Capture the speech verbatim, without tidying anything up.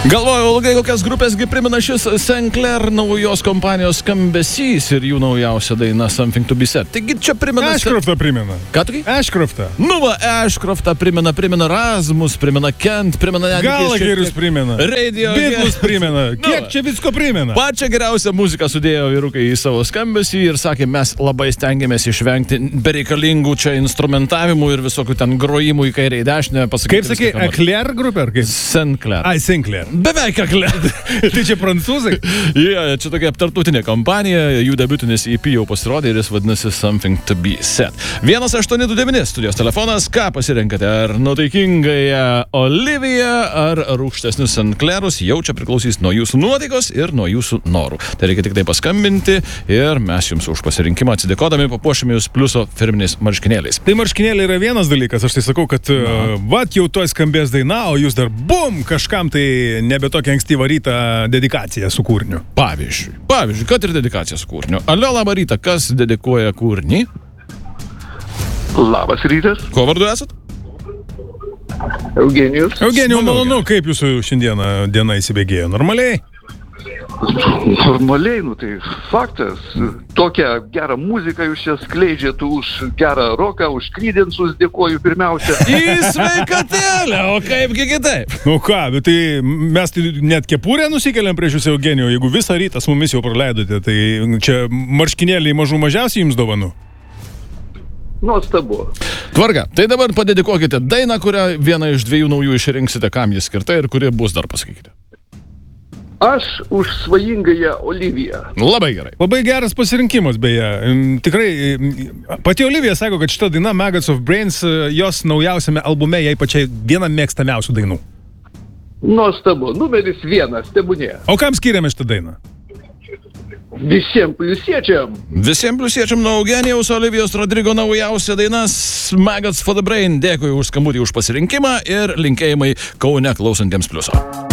Galvoju, ilgai kokias grupėsgi primena šis Sinclair naujos kompanijos skambesys ir jų naujausia daina Something to be said. Taigi čia primena... Ashcroftą primena. Ką tu? Ashcroftą. Nu va, Ashcroftą primena, primena Rasmus, primena Kent, primena... Gallagher'us primena. Radio... Beatles primena. Kiek čia visko primena? Pačią geriausią muziką sudėjo vyrukai į savo skambesį ir sakė, mes labai stengiamės išvengti bereikalingų čia instrumentavimų ir visokių ten grojimų į kairę į dešinę. Kaip sakė, Eclair grupė ar kaip? Sinclair. Ai, Sinclair. Beveik Eclair. Tai čia prancūzai? Yeah, čia tokia tarptautinė kompanija, jų debiutinis E P jau pasirodė ir jis vadinasi Something to be said. vienas aštuoni du devyni studijos telefonas, ką pasirenkate? Ar nuotaikingąją Oliviją, ar rūgštesnius Sinclairus, jau čia priklausys nuo jūsų nuotaikos ir nuo jūsų norų. Tai reikia tik tai paskambinti ir mes jums už pasirinkimą atsidėkodami papuošime jūs pliuso firminiais marškinėliais. Tai marškinėliai yra vienas dalykas, aš tai sakau, kad uh, vat jau toj skambės daina, o jūs dar bum, kažkam tai nebe tokia ankstyva rytą dedikaciją su kūriniu. Pavyzdžiui, pavyzdžiui, kad ir dedikacija su kūriniu. Alio, labą rytą, kas dedikuoja kūrinį? Labas rytas. Kuo vardu esat? Eugenijus. Eugenijau, malonu, kaip jūsų šiandieną diena įsibėgėjo? Normaliai? Normaliai, nu tai faktas. Tokią gerą muziką jūs čia skleidžiat, už gerą roką, už Creedence'us dėkoju pirmiausia. Į sveikatėlę, o kaipgi kitaip? Nu ką, bet tai mes tai net kepurę nusikeliam prieš jūs, Eugenijau, jeigu visą rytą su mumis jau praleidote, tai čia marškinėliai mažų mažiausiai jums dovanų. Nuostabu. Tvarka, tai dabar padedikuokite dainą, kurią vieną iš dviejų naujų išrinksite, kam jis skirta ir kuri bus, dar pasakykite. Aš už svajingąją Oliviją. Labai gerai. Labai geras pasirinkimas, beje. Tikrai, pati Olivija sako, kad šita daina Maggots of Brains jos naujausiame albume jai pačiai viena mėgstamiausių dainų. Nuostabu. Numeris vienas, tebūnie. O kam skiriame šitą dainą? Visiems pliusiečiam. Visiems pliusiečiam nuo Eugenijaus Olivijos Rodrigo naujausia dainas Maggots for the Brain. Dėkui už skambutį, už pasirinkimą ir linkėjimai Kaune klausantiems pliuso.